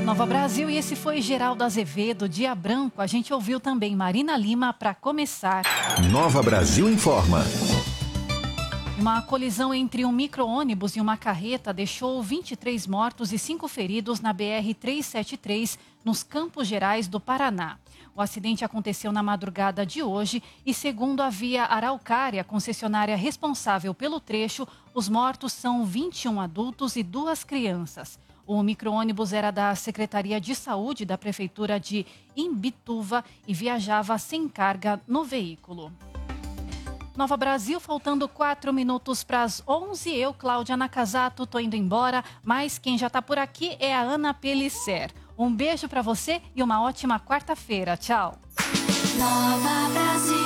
Nova Brasil, e esse foi Geraldo Azevedo, Dia Branco. A gente ouviu também Marina Lima para começar. Nova Brasil informa. Uma colisão entre um micro-ônibus e uma carreta deixou 23 mortos e 5 feridos na BR-373, nos Campos Gerais do Paraná. O acidente aconteceu na madrugada de hoje e, segundo a Via Araucária, concessionária responsável pelo trecho, os mortos são 21 adultos e 2 crianças. O micro-ônibus era da Secretaria de Saúde da Prefeitura de Imbituva e viajava sem carga no veículo. Nova Brasil, faltando 4 minutos para as 11. Eu, Cláudia Nakazato, tô indo embora, mas quem já está por aqui é a Ana Pellicer. Um beijo para você e uma ótima quarta-feira. Tchau. Nova Brasil.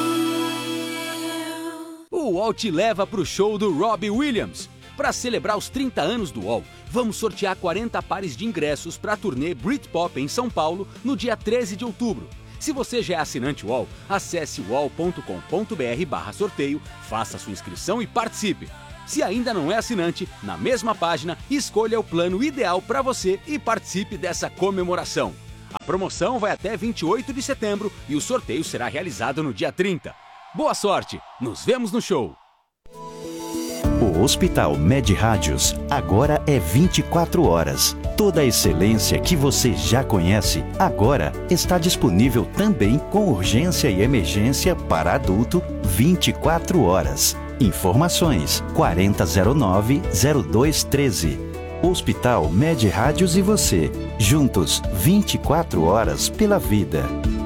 O UOL te leva para o show do Robbie Williams. Para celebrar os 30 anos do UOL, vamos sortear 40 pares de ingressos para a turnê Britpop em São Paulo no dia 13 de outubro. Se você já é assinante UOL, acesse uol.com.br/sorteio, faça sua inscrição e participe. Se ainda não é assinante, na mesma página, escolha o plano ideal para você e participe dessa comemoração. A promoção vai até 28 de setembro e o sorteio será realizado no dia 30. Boa sorte! Nos vemos no show! O Hospital Med Rádios agora é 24 horas. Toda a excelência que você já conhece, agora está disponível também com urgência e emergência para adulto 24 horas. Informações 4009-0213. Hospital Med Rádios e você, juntos 24 horas pela vida.